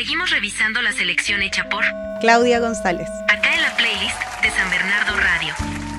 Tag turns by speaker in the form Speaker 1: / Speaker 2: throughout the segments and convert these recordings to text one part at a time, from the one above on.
Speaker 1: Seguimos revisando la selección hecha por
Speaker 2: Claudia González.
Speaker 1: acá en la playlist de San Bernardo Radio.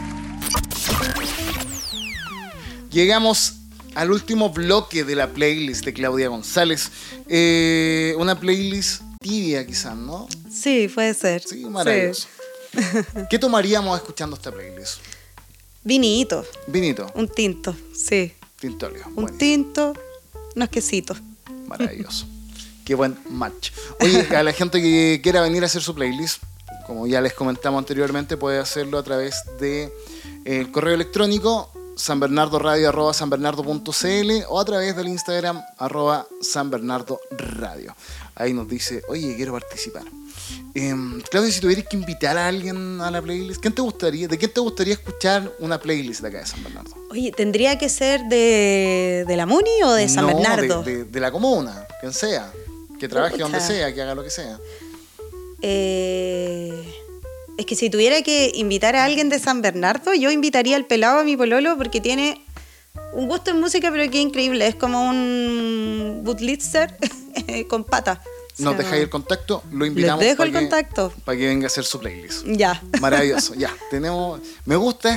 Speaker 3: Llegamos al último bloque de la playlist de Claudia González. Una playlist tibia quizás, ¿no?
Speaker 2: Sí, puede ser.
Speaker 3: Sí, maravilloso.
Speaker 2: Sí.
Speaker 3: ¿Qué tomaríamos escuchando esta playlist?
Speaker 2: Vinito,
Speaker 3: Vinito,
Speaker 2: un tinto, sí.
Speaker 3: Tintolio.
Speaker 2: Un
Speaker 3: Buenísimo.
Speaker 2: tinto, unos quesitos.
Speaker 3: Maravilloso. Qué buen match. Oye, a la gente que quiera venir a hacer su playlist, como ya les comentamos anteriormente, puede hacerlo a través de el correo electrónico sanbernardoradio@sanbernardo.cl o a través del Instagram @sanbernardoradio. Ahí nos dice, oye, quiero participar. Claudia, si tuvieras que invitar a alguien a la playlist, ¿quién te gustaría? ¿De quién te gustaría escuchar una playlist de acá de San Bernardo?
Speaker 2: Oye, ¿tendría que ser de la Muni o de San
Speaker 3: No,
Speaker 2: Bernardo?
Speaker 3: de la comuna, quien sea. Que trabaje
Speaker 2: Pucha.
Speaker 3: donde sea, que haga lo que sea.
Speaker 2: Es que si tuviera que invitar a alguien de San Bernardo, yo invitaría al pelado a mi pololo porque tiene un gusto en música, pero que increíble. Es como un bootlister con pata.
Speaker 3: Nos dejáis el contacto, lo invitamos
Speaker 2: Les dejo el
Speaker 3: que,
Speaker 2: contacto.
Speaker 3: para que venga a hacer su playlist.
Speaker 2: Ya.
Speaker 3: Maravilloso, ya. Tenemos. Me gusta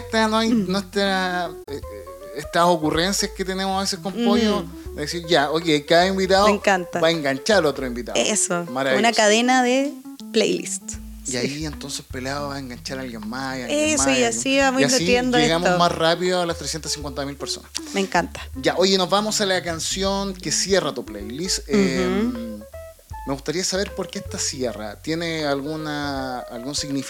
Speaker 3: estas ocurrencias que tenemos a veces con Pollo. De decir, ya, ok, cada invitado
Speaker 2: Me encanta.
Speaker 3: va a enganchar al otro invitado.
Speaker 2: Eso,
Speaker 3: Maravilloso.
Speaker 2: una cadena de playlist.
Speaker 3: Y ahí entonces Pelado va a enganchar a alguien más.
Speaker 2: Eso, y así vamos nutriendo
Speaker 3: llegamos
Speaker 2: esto.
Speaker 3: más rápido a las 350.000 personas.
Speaker 2: Me encanta.
Speaker 3: Ya, oye, nos vamos a la canción que cierra tu playlist. Me gustaría saber por qué esta cierra. ¿Tiene algún significado